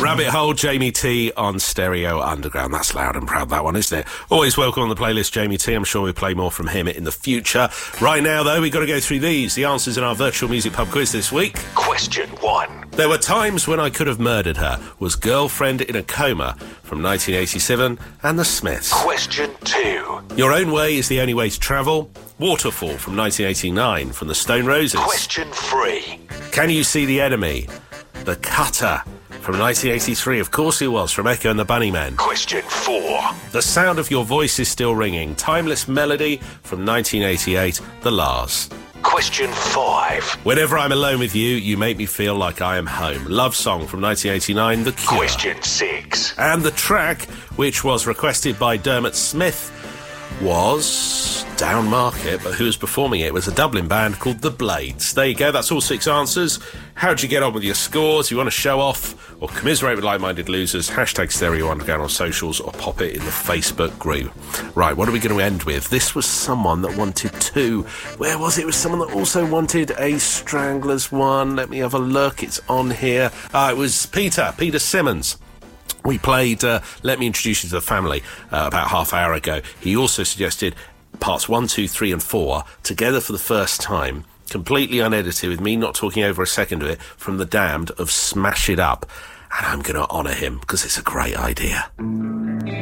Rabbit Hole, Jamie T on Stereo Underground. That's loud and proud, that one, isn't it? Always welcome on the playlist, Jamie T. I'm sure we'll play more from him in the future. Right now, though, we've got to go through these. The answers in our virtual music pub quiz this week. Question 1. There were times when I could have murdered her. Was Girlfriend in a Coma from 1987 and The Smiths. Question 2. Your Own Way is the Only Way to Travel. Waterfall from 1989 from the Stone Roses. Question 3. Can You See the Enemy? The Cutter from 1983. Of course it was, from Echo and the Bunnymen. Question 4. The Sound of Your Voice is Still Ringing. Timeless Melody from 1988. The Lars. Question 5. Whenever I'm alone with you, you make me feel like I am home. Love Song from 1989. The Cure. Question 6. And the track, which was requested by Dermot Smith, was Down Market, but who was performing it was a Dublin band called The Blades. There you go, that's all 6 answers. How'd you get on with your scores? You want to show off or commiserate with like-minded losers? Hashtag Stereo Underground on socials or pop it in the Facebook group. Right, what are we going to end with? This was someone that wanted 2. Where was it? It was someone that also wanted a Stranglers one. Let me have a look. It's on here. It was Peter Simmons. We played Let Me Introduce You to the Family about half hour ago. He also suggested parts 1, 2, 3 and 4 together for the first time, completely unedited, with me not talking over a second of it, from The Damned of Smash It Up. And I'm going to honour him because it's a great idea.